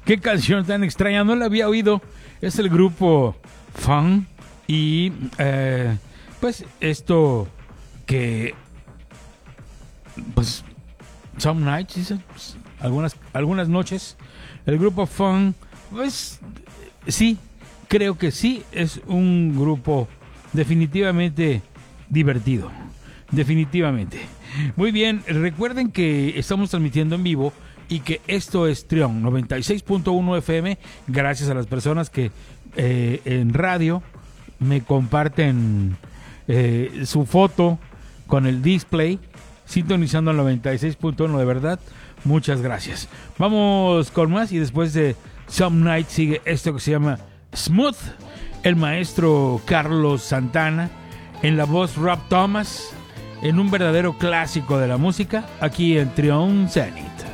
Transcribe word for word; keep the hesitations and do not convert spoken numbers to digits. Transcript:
Qué canción tan extraña, no la había oído. Es el grupo Fun y eh, pues esto que pues some nights, dice, pues, algunas algunas noches el grupo Fun, pues sí, creo que sí es un grupo definitivamente divertido, definitivamente. Muy bien, recuerden que estamos transmitiendo en vivo y que esto es Trión noventa y seis punto uno F M, gracias a las personas que eh, en radio me comparten eh, su foto con el display, sintonizando el noventa y seis punto uno, de verdad, muchas gracias. Vamos con más y después de Some Night sigue esto que se llama Smooth, el maestro Carlos Santana, en la voz Rob Thomas, en un verdadero clásico de la música, aquí en Trión Zenith.